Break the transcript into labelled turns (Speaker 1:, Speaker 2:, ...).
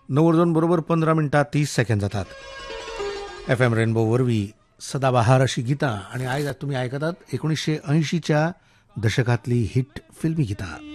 Speaker 1: 9 बरोबर 15 मिनिटात 30 सेकंद जातात. FM रेनबो वरवी सदाबहार अशी गीता आणि आज तुम्ही ऐकतात 1980च्या दशकातली हिट फिल्मी गीता.